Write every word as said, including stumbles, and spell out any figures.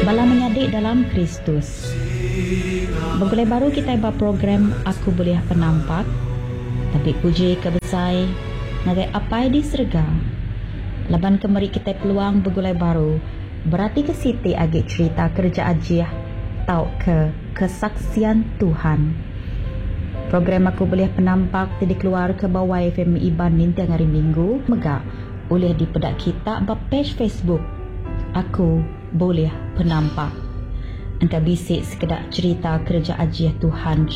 Bala menyadik dalam Kristus. Begulai baru kita iba program Aku Boleh Penampak. Tapi puji kebesai nagai apai di serga. Laban kemari kita peluang begulai baru. Berarti ke siti agak cerita kerja ajiah tau ke kesaksian Tuhan. Program Aku Boleh Penampak tadi keluar ke bawah F M Iban nintiang hari Minggu. Mega boleh dipedak kita ba page Facebook Aku Boleh Penampak. Engkau bisik sekedar cerita kerja ajiah Tuhan